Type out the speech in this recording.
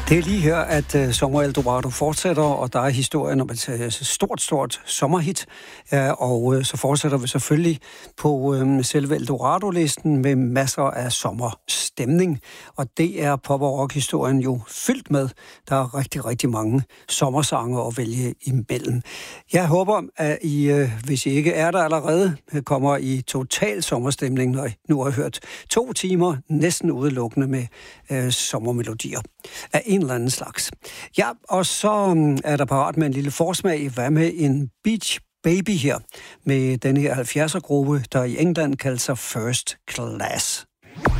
Det er lige her, at Sommer Eldorado fortsætter, og der er historien om et stort sommerhit. Og så fortsætter vi selvfølgelig på selve Eldorado-listen med masser af sommerstemning. Og det er pop- og rock-historien jo fyldt med. Der er rigtig mange sommersange at vælge imellem. Jeg håber, at I, hvis I ikke er der allerede, kommer i total sommerstemning, når I nu har hørt 2 timer næsten udelukkende med sommermelodier af en eller anden slags. Ja, og så er der parat med en lille forsmag. Hvad med en Beach Baby her, med den her 70'er-gruppe, der i England kalder sig First Class.